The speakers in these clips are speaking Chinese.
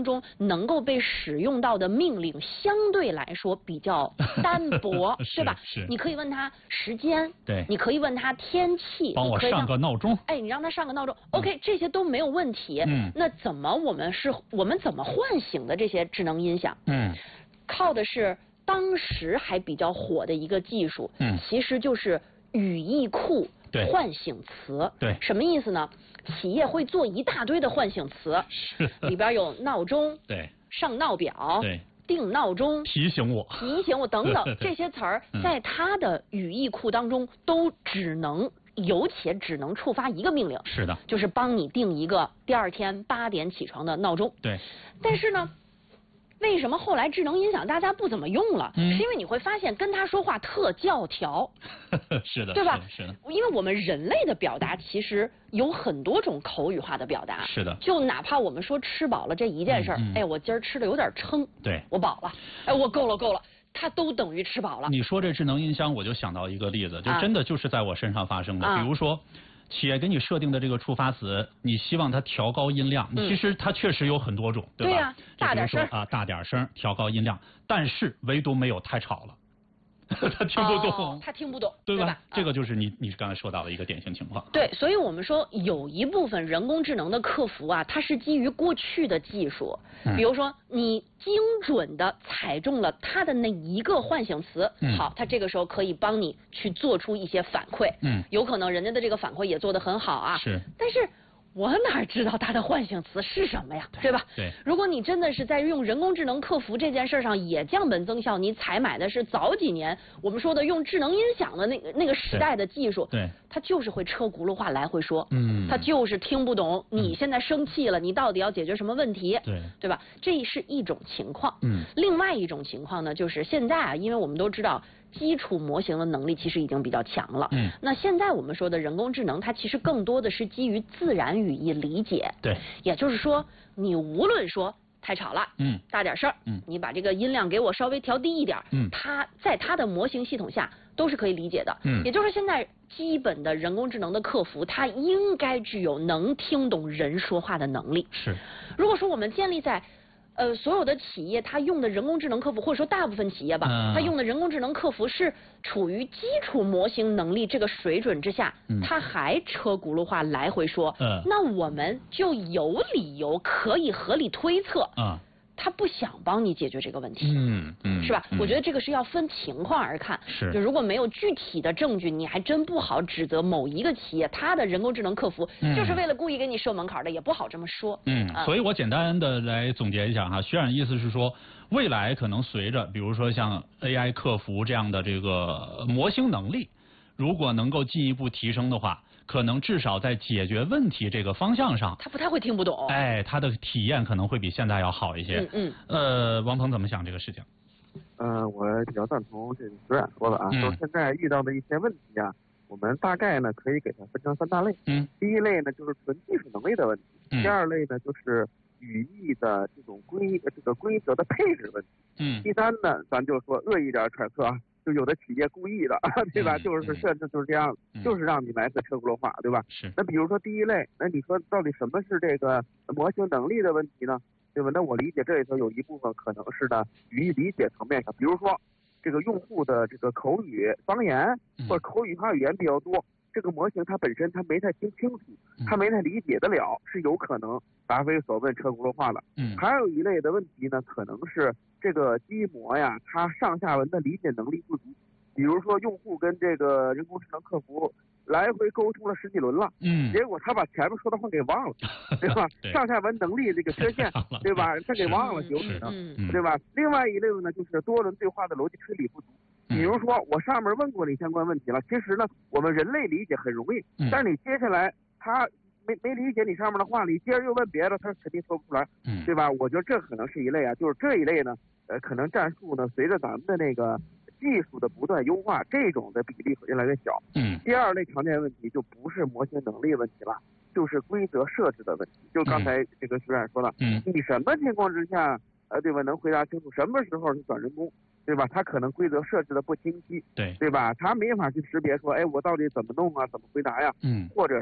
当中能够被使用到的命令相对来说比较单薄，对吧？ 是。 你可以问他时间， 对， 你可以问他天气， 帮我上个闹钟， 哎，你让他上个闹钟，OK，这些都没有问题。那我们怎么唤醒的这些智能音响？靠的是当时还比较火的一个技术，其实就是语义库唤醒词。 对， 什么意思呢？企业会做一大堆的唤醒词，里边有闹钟， 对， 上闹表， 对， 定闹钟， 提醒我等等，这些词儿在它的语义库当中都只能触发一个命令， 是的， 就是帮你定一个第二天8点起床的闹钟。 对， 但是呢，为什么后来智能音响大家不怎么用了？是因为你会发现跟他说话特教条， 是的， 对吧？ 是的， 因为我们人类的表达其实有很多种口语化的表达， 是的， 就哪怕我们说吃饱了这一件事儿，哎，我今儿吃的有点撑， 对， 我饱了，哎，我够了。它都等于吃饱了。 你说这智能音箱，我就想到一个例子，就真的就是在我身上发生的。比如说，企业给你设定的这个触发词，你希望它调高音量，其实它确实有很多种，对吧？ 对呀，大点声啊，大点声，调高音量，但是唯独没有太吵了。他听不懂， 他听不懂， 对吧？这个就是你刚才说到的一个典型情况。 对，所以我们说有一部分人工智能的客服啊，它是基于过去的技术，比如说你精准的踩中了它的那一个唤醒词，好，它这个时候可以帮你去做出一些反馈，有可能人家的这个反馈也做得很好啊， 是， 但是我哪知道它的唤醒词是什么呀，对吧？ 对。 如果你真的是在用人工智能客服这件事上也降本增效，你采买的是早几年我们说的用智能音响的那个时代的技术， 对， 它就是会车轱辘话来回说，它就是听不懂你现在生气了，你到底要解决什么问题，对吧？这是一种情况。另外一种情况呢，就是现在啊，因为我们都知道基础模型的能力其实已经比较强了，那现在我们说的人工智能，它其实更多的是基于自然语义理解， 对， 也就是说，你无论说太吵了，大点声，你把这个音量给我稍微调低一点，它在它的模型系统下都是可以理解的，也就是现在基本的人工智能的客服，它应该具有能听懂人说话的能力。 是， 如果说我们建立在所有的企业它用的人工智能客服，或者说大部分企业吧，它用的人工智能客服是处于基础模型能力这个水准之下，它还车轱辘话来回说，那我们就有理由可以合理推测，他不想帮你解决这个问题，是吧？我觉得这个是要分情况而看，就如果没有具体的证据，你还真不好指责某一个企业它的人工智能客服就是为了故意给你设门槛的，也不好这么说。 所以我简单的来总结一下哈，徐冉意思是说，未来可能随着比如说像 AI 客服这样的这个模型能力，如果能够进一步提升的话，可能至少在解决问题这个方向上， 他不太会听不懂。 哎，他的体验可能会比现在要好一些。王鹏怎么想这个事情？ 我比较赞同这个徐冉说的啊，就是现在遇到的一些问题啊，我们大概呢可以给它分成3大类。第一类呢就是纯技术能力的问题，第二类呢就是语义的这种规则的配置问题。第三呢，咱就说恶意点揣测啊。就有的企业故意的，对吧？就是设置就是这样，就是让你来个车轱辘话，对吧？ 是。 那比如说第一类，那你说到底什么是这个模型能力的问题呢？对吧？那我理解这里头有一部分可能是呢语义理解层面上，比如说这个用户的这个口语方言或者口语化语言比较多，这个模型它本身它没太听清楚，它没太理解得了，是有可能答非所问车轱辘话的。还有一类的问题呢，可能是这个机模呀，它上下文的理解能力不足。比如说用户跟这个人工智能客服来回沟通了10几轮了，结果他把前面说的话给忘了，对吧？上下文能力这个缺陷，对吧？他给忘了，有可能，对吧？另外一类呢，就是多轮对话的逻辑推理不足。比如说我上面问过你相关问题了，其实呢我们人类理解很容易，但是你接下来他没理解你上面的话，你接着又问别的，他肯定说不出来，对吧？我觉得这可能是一类啊，就是这一类呢，可能战术呢随着咱们的那个技术的不断优化，这种的比例会越来越小。第二类常见问题就不是模型能力问题了，就是规则设置的问题。就刚才这个徐冉说的，你什么情况之下，对吧？能回答清楚什么时候是转人工，对吧？他可能规则设置的不清晰，对吧？他没法去识别说，哎，我到底怎么弄啊，怎么回答呀？或者是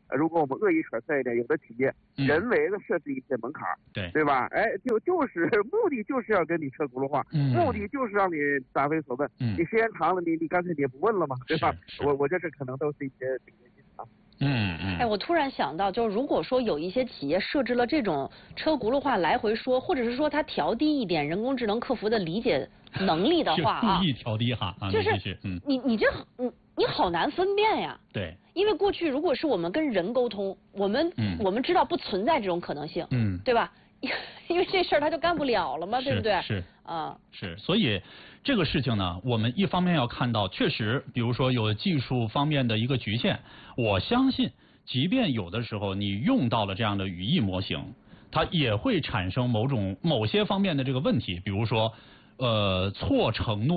如果我们恶意揣测一点，有的企业人为的设置一些门槛，对吧？哎，就是目的就是要跟你车轱辘话，目的就是让你答非所问。你时间长了，你干脆你也不问了嘛，对吧？我觉得这可能都是一些隐患。 哎，我突然想到，就是如果说有一些企业设置了这种车轱辘话来回说，或者是说它调低一点人工智能客服的理解能力的话故意调低哈， 就是你好难分辨呀。 对。 因为过去如果是我们跟人沟通，我们知道不存在这种可能性，对吧？因为这事儿他就干不了了嘛，对不对？ 是是，所以这个事情呢，我们一方面要看到，确实，比如说有技术方面的一个局限，我相信，即便有的时候你用到了这样的语义模型，它也会产生某些方面的这个问题，比如说。错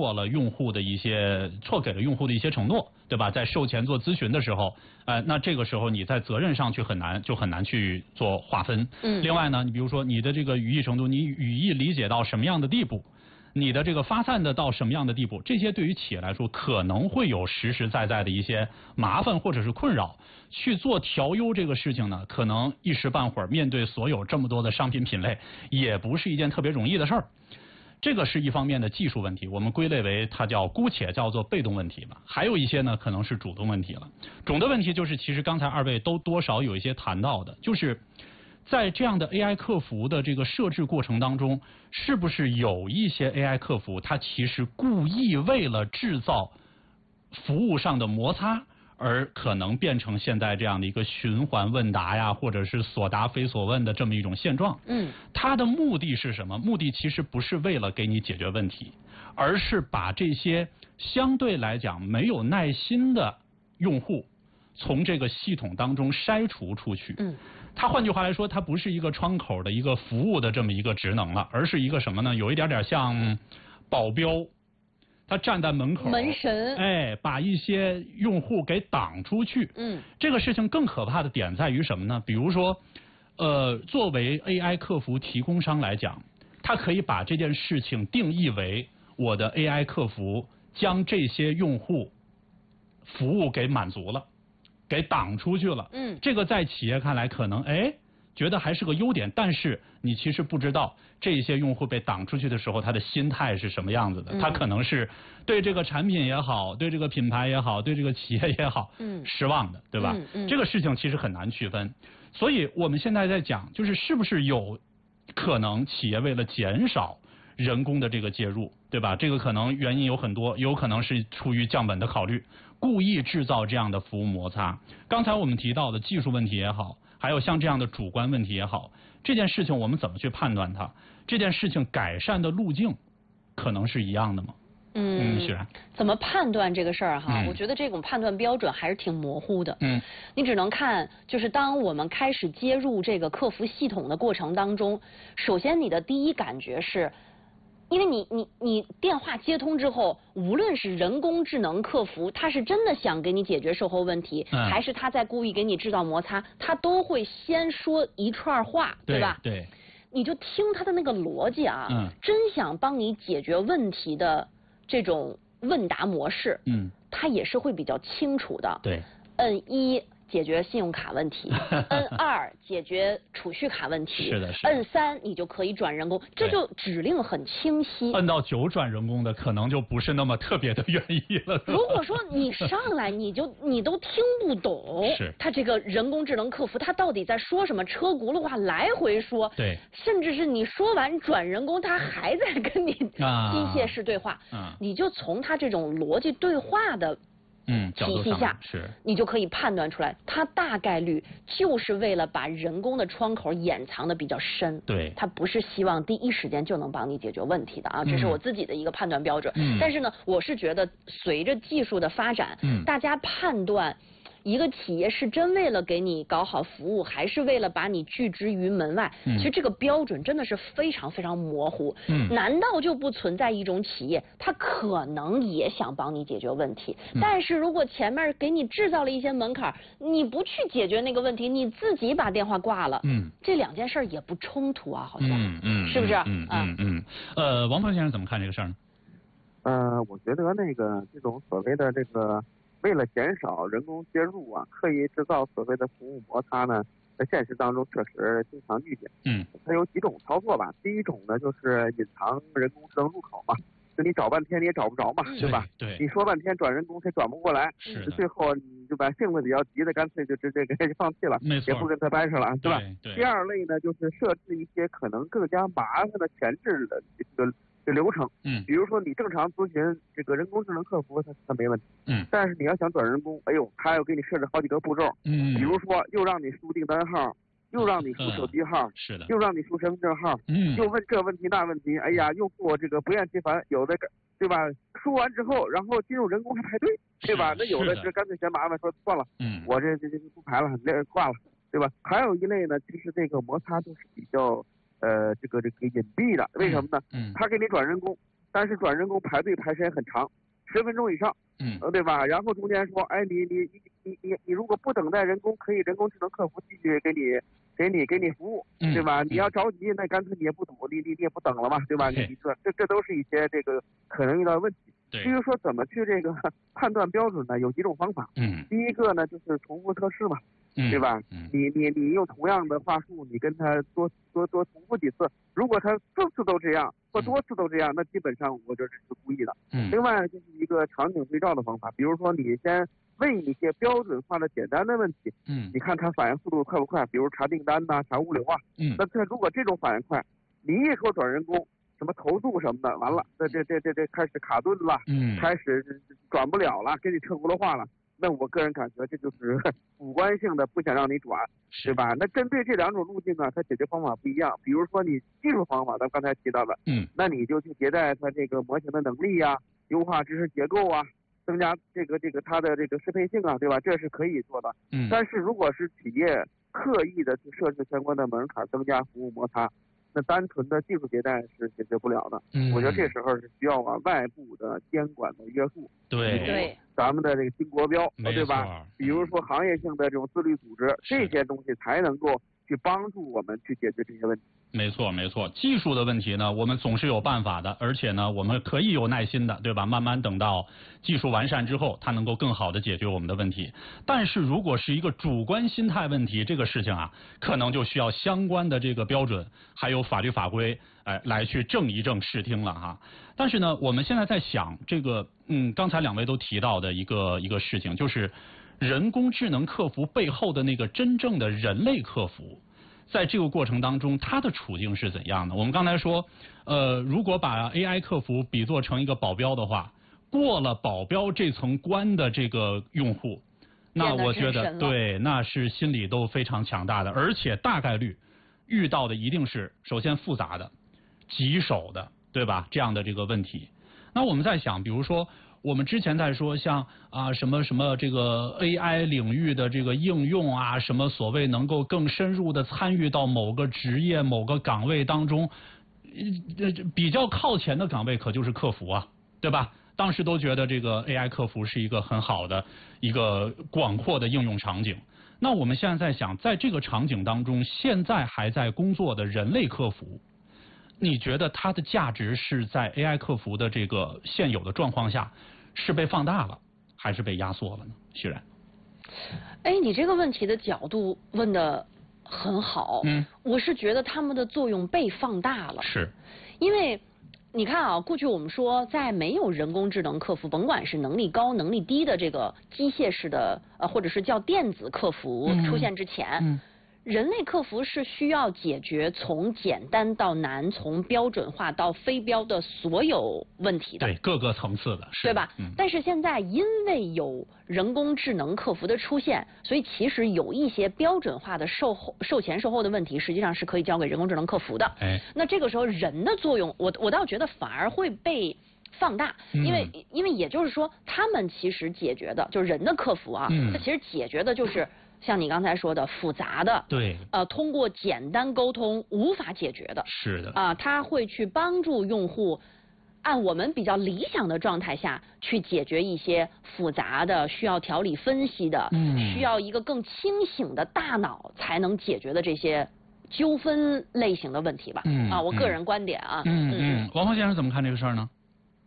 给了用户的一些承诺，对吧？在售前做咨询的时候，那这个时候你在责任上很难去做划分。另外呢，你比如说你的这个语义程度，你语义理解到什么样的地步，你的这个发散的到什么样的地步，这些对于企业来说可能会有实实在在的一些麻烦或者是困扰。去做调优这个事情呢，可能一时半会儿面对所有这么多的商品品类，也不是一件特别容易的事儿。这个是一方面的技术问题，我们归类为它姑且叫做被动问题吧。还有一些呢，可能是主动问题了。主动问题就是，其实刚才二位都多少有一些谈到的，就是在这样的 AI 客服的这个设置过程当中，是不是有一些 AI 客服它其实故意为了制造服务上的摩擦，而可能变成现在这样的一个循环问答呀，或者是所答非所问的这么一种现状。它的目的是什么？目的其实不是为了给你解决问题，而是把这些相对来讲没有耐心的用户从这个系统当中筛除出去。它换句话来说，它不是一个窗口的一个服务的这么一个职能了，而是一个什么呢？有一点像保镖。他站在门口， 门神， 哎，把一些用户给挡出去。这个事情更可怕的点在于什么呢？比如说，作为 AI 客服提供商来讲，他可以把这件事情定义为我的 AI 客服将这些用户服务给满足了，给挡出去了。这个在企业看来可能觉得还是个优点，但是你其实不知道这些用户被挡出去的时候，他的心态是什么样子的。他可能是对这个产品也好，对这个品牌也好，对这个企业也好，失望的，对吧？这个事情其实很难区分。所以我们现在在讲，就是是不是有可能企业为了减少人工的这个介入，对吧？这个可能原因有很多，有可能是出于降本的考虑，故意制造这样的服务摩擦。刚才我们提到的技术问题也好，还有像这样的主观问题也好，这件事情我们怎么去判断它？这件事情改善的路径可能是一样的吗？徐然， 怎么判断这个事儿哈？我觉得这种判断标准还是挺模糊的。你只能看，就是当我们开始接入这个客服系统的过程当中，首先你的第一感觉是，因为你电话接通之后，无论是人工智能客服，他是真的想给你解决售后问题，还是他在故意给你制造摩擦，他都会先说一串话，对吧？ 对。 你就听他的那个逻辑啊，真想帮你解决问题的这种问答模式，他也是会比较清楚的。 对。 摁1解决信用卡问题，摁2解决储蓄卡问题， 是的，是的。 摁3你就可以转人工，这就指令很清晰。 摁到9转人工的，可能就不是那么特别的愿意了。 如果说你上来你都听不懂，他这个人工智能客服他到底在说什么，车轱辘话来回说， 对， 甚至是你说完转人工，他还在跟你机械式对话，你就从他这种逻辑对话的体系下，你就可以判断出来，它大概率就是为了把人工的窗口掩藏的比较深。 对， 它不是希望第一时间就能帮你解决问题的啊，这是我自己的一个判断标准。但是呢，我是觉得随着技术的发展，大家判断一个企业是真为了给你搞好服务，还是为了把你拒之于门外？其实这个标准真的是非常非常模糊。难道就不存在一种企业，它可能也想帮你解决问题，但是如果前面给你制造了一些门槛，你不去解决那个问题，你自己把电话挂了，这两件事也不冲突啊，好像，是不是？ 王鹏先生怎么看这个事儿呢？ 我觉得这种所谓的这个为了减少人工介入啊，刻意制造所谓的服务摩擦呢，在现实当中确实经常遇见。它有几种操作吧。第一种呢，就是隐藏人工智能入口嘛，就你找半天你也找不着嘛，对吧？ 对。 你说半天转人工，它转不过来，最后你就把性子比较急的，干脆就直接给放弃了，也不跟他掰扯了，对吧？第二类呢，就是设置一些可能更加麻烦的前置的这个流程。比如说你正常咨询这个人工智能客服，它没问题。但是你要想转人工，哎呦，他要给你设置好几个步骤。比如说又让你输订单号，又让你输手机号， 是的， 又让你输身份证号，又问这问题那问题，哎呀，用户这个不厌其烦，有的对吧？输完之后，然后进入人工还排队，对吧？那有的是干脆嫌麻烦，说算了，我这不排了，挂了，对吧？还有一类呢，其实这个摩擦都是比较这个隐蔽的，为什么呢？他给你转人工，但是转人工排队排时间很长，10分钟以上，对吧？然后中间说，哎，你如果不等待人工，可以人工智能客服继续给你服务，对吧？你要着急，那干脆你也不等，你也不等了嘛，对吧？你说这都是一些这个可能遇到的问题。至于说怎么去这个判断标准呢？有几种方法。第一个呢就是重复测试嘛，对吧？你用同样的话术，你跟他多重复几次，如果他4次都这样或多次都这样，那基本上我觉得是故意的。另外就是一个场景对照的方法，比如说你先问一些标准化的简单的问题，你看他反应速度快不快？比如查订单呐，查物流啊，那他如果这种反应快，你一说转人工，什么投诉什么的，完了，这开始卡顿了，开始转不了了，给你车轱辘话了。那我个人感觉这就是主观性的不想让你转，对吧？那针对这2种路径呢，它解决方法不一样。比如说你技术方法，咱刚才提到的，那你就去迭代它这个模型的能力呀，优化知识结构啊，增加这个它的这个适配性啊，对吧？这是可以做的。但是如果是企业刻意的去设置相关的门槛，增加服务摩擦，那单纯的技术迭代是解决不了的。我觉得这时候是需要外部的监管的约束。 对， 咱们的这个新国标，对吧？比如说行业性的这种自律组织，这些东西才能够去帮助我们去解决这些问题。 没错，技术的问题呢，我们总是有办法的，而且呢，我们可以有耐心的，对吧？慢慢等到技术完善之后，它能够更好的解决我们的问题。但是如果是一个主观心态问题，这个事情啊，可能就需要相关的这个标准，还有法律法规，来去正一正视听了哈。但是呢，我们现在在想这个，刚才2位都提到的一个事情，就是人工智能客服背后的那个真正的人类客服。在这个过程当中，他的处境是怎样的？我们刚才说，如果把 AI 客服比作成一个保镖的话，过了保镖这层关的这个用户，那我觉得对，那是心理都非常强大的，而且大概率遇到的一定是首先复杂的、棘手的，对吧？这样的这个问题。那我们在想，比如说我们之前在说像什么这个 AI 领域的这个应用啊，什么所谓能够更深入的参与到某个职业某个岗位当中，比较靠前的岗位可就是客服啊，对吧？当时都觉得这个 AI 客服是一个很好的一个广阔的应用场景。那我们现在在想，在这个场景当中，现在还在工作的人类客服，你觉得它的价值是在 AI 客服的这个现有的状况下是被放大了，还是被压缩了呢？徐然， 你这个问题的角度问得很好。我是觉得他们的作用被放大了。 是， 因为你看啊，过去我们说，在没有人工智能客服，甭管是能力高能力低的这个机械式的或者是叫电子客服出现之前，人类客服是需要解决从简单到难，从标准化到非标的所有问题的。 对，各个层次的， 对吧？但是现在因为有人工智能客服的出现，所以其实有一些标准化的售前售后的问题，实际上是可以交给人工智能客服的。那这个时候人的作用，我倒觉得反而会被放大，因为也就是说，他们其实解决的就是人的客服啊，它其实解决的就是像你刚才说的复杂的， 对， 通过简单沟通无法解决的， 是的， 它会去帮助用户按我们比较理想的状态下去解决一些复杂的、需要条理分析的、需要一个更清醒的大脑才能解决的这些纠纷类型的问题吧。我个人观点啊。 王峰先生怎么看这个事儿呢？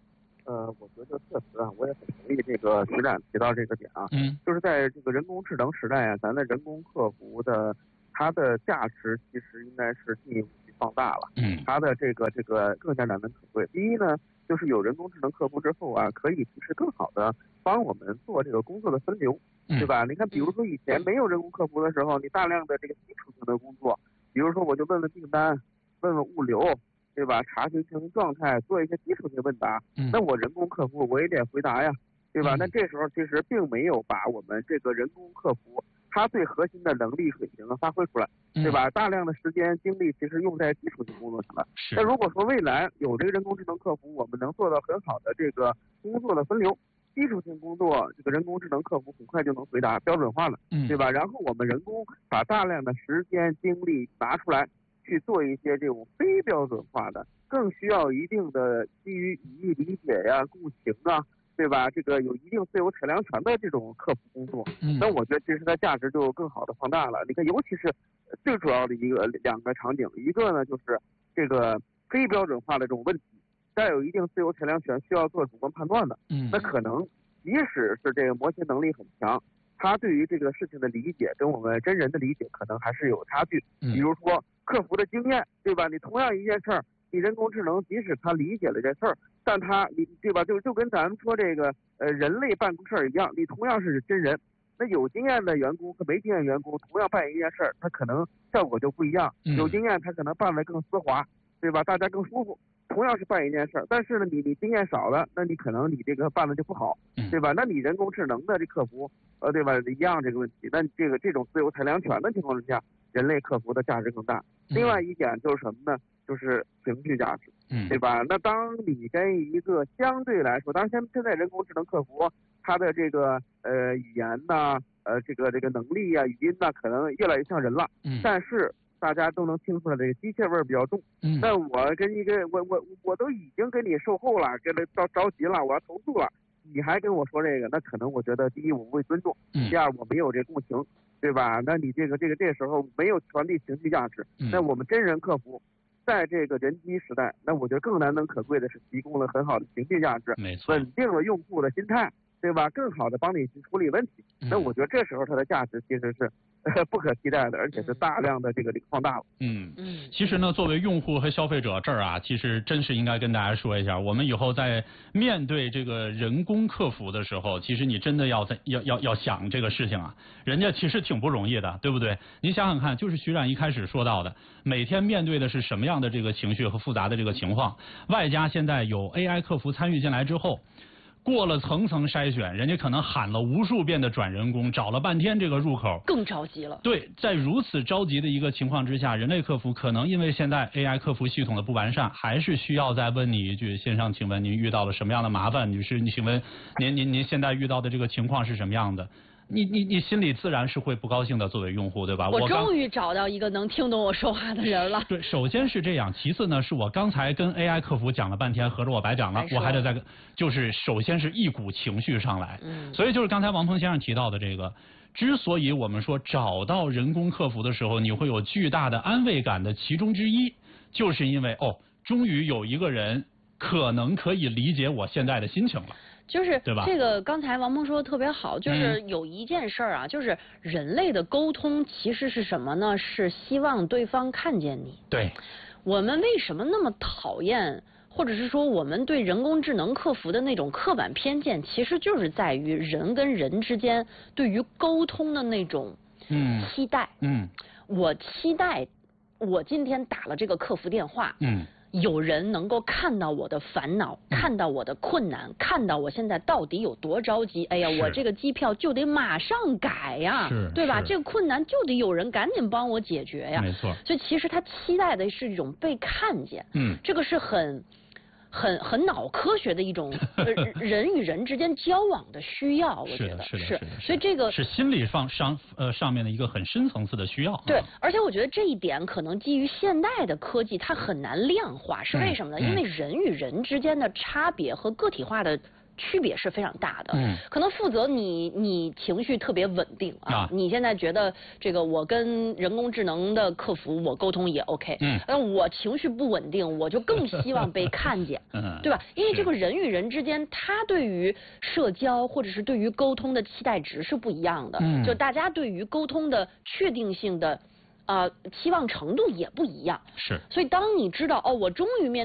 我觉得确实啊，我也很同意这个徐展提到这个点啊，就是在这个人工智能时代啊，咱的人工客服的它的价值其实应该是进一步去放大了，它的这个更加难能可贵。第一呢，就是有人工智能客服之后啊，可以其实更好的帮我们做这个工作的分流，对吧？你看，比如说以前没有人工客服的时候，你大量的这个基础性的工作，比如说我就问问订单，问问物流。对吧？查询情绪状态，做一些基础性问答，那我人工客服我也得回答呀，对吧？那这时候其实并没有把我们这个人工客服它最核心的能力水平发挥出来，对吧？大量的时间精力其实用在基础性工作上了。那如果说未来有这个人工智能客服，我们能做到很好的这个工作的分流，基础性工作这个人工智能客服很快就能回答，标准化了，对吧？然后我们人工把大量的时间精力拿出来。去做一些这种非标准化的，更需要一定的基于语义理解呀、共情啊，对吧？这个有一定自由裁量权的这种客服工作，那我觉得其实它价值就更好的放大了。你看，尤其是最主要的两个场景，一个呢就是这个非标准化的这种问题，带有一定自由裁量权，需要做主观判断的，那可能即使是这个模型能力很强。他对于这个事情的理解跟我们真人的理解可能还是有差距，比如说客服的经验，对吧？你同样一件事儿，你人工智能即使他理解了这事儿，但你对吧？就跟咱们说这个人类办公事儿一样，你同样是真人，那有经验的员工和没经验员工同样办一件事儿，他可能效果就不一样。有经验他可能办得更丝滑，对吧？大家更舒服。同样是办一件事儿，但是呢，你经验少了，那你可能你这个办的就不好，对吧？那你人工智能的这客服，对吧？一样这个问题，那这种自由裁量权的情况之下，人类客服的价值更大。另外一点就是什么呢？就是情绪价值，对吧？那当你跟一个相对来说，当然现在人工智能客服它的这个语言呐，这个能力呀、语音呐，可能越来越像人了，但是。大家都能听出来，这个机械味儿比较重。但我跟一个我都已经跟你售后了，跟他着急了，我要投诉了，你还跟我说这个，那可能我觉得第一我不会尊重，第二我没有这共情，对吧？那你这时候没有传递情绪价值，那我们真人客服在这个人机时代，那我觉得更难能可贵的是提供了很好的情绪价值，稳定了用户的心态，对吧？更好的帮你去处理问题。那我觉得这时候它的价值其实是不可替代的，而且是大量的这个放大了。 其实呢，作为用户和消费者这儿啊，其实真是应该跟大家说一下，我们以后在面对这个人工客服的时候，其实你真的要想这个事情啊，人家其实挺不容易的，对不对？你想想看，就是徐冉一开始说到的，每天面对的是什么样的这个情绪和复杂的这个情况，外加现在有 AI 客服参与进来之后。过了层层筛选，人家可能喊了无数遍的转人工，找了半天这个入口， 更着急了。 对，在如此着急的一个情况之下，人类客服可能因为现在 AI 客服系统的不完善，还是需要再问你一句：先生，请问您遇到了什么样的麻烦？女士，请问您现在遇到的这个情况是什么样的？你心里自然是会不高兴的，作为用户，对吧？ 我终于找到一个能听懂我说话的人了。 对，首先是这样，其次呢，是我刚才跟 AI 客服讲了半天，合着我白讲了，我还得就是首先是一股情绪上来。所以就是刚才王鹏先生提到的这个，之所以我们说找到人工客服的时候，你会有巨大的安慰感的其中之一，就是因为终于有一个人可能可以理解我现在的心情了。 就是这个，刚才王鹏说的特别好，就是有一件事儿啊，就是人类的沟通其实是什么呢？是希望对方看见你。 对。 我们为什么那么讨厌，或者是说我们对人工智能客服的那种刻板偏见，其实就是在于人跟人之间对于沟通的那种期待。我期待我今天打了这个客服电话。有人能够看到我的烦恼，看到我的困难，看到我现在到底有多着急。哎呀，我这个机票就得马上改呀，对吧？这个困难就得有人赶紧帮我解决呀。 没错。 所以其实他期待的是一种被看见。这个是很脑科学的一种人与人之间交往的需要，我觉得是。所以这个是心理上面的一个很深层次的需要。 对，而且我觉得这一点可能基于现代的科技，它很难量化，是为什么呢？因为人与人之间的差别和个体化的区别是非常大的。可能负责你情绪特别稳定啊，你现在觉得这个我跟人工智能的客服我沟通也 OK，但我情绪不稳定，我就更希望被看见，对吧？因为这个人与人之间，他对于社交或者是对于沟通的期待值是不一样的，就大家对于沟通的确定性的期望程度也不一样。 是。 所以当你知道哦，我终于面